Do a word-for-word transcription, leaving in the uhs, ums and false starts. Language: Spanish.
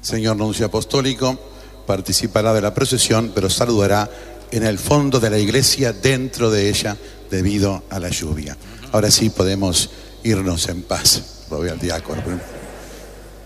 Señor Nuncio Apostólico participará de la procesión, pero saludará en el fondo de la iglesia, dentro de ella, debido a la lluvia. Ahora sí podemos irnos en paz. Lo voy al diácono.